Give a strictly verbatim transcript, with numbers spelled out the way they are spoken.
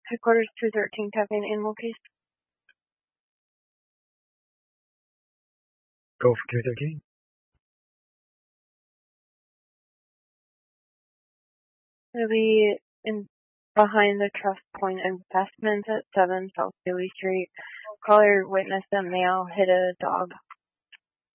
Headquarters two thirteen, tapping animal case. Go for two thirteen. It'll be in behind the Trust Point Investments at seven South Bailey Street. Caller witnessed a male hit a dog.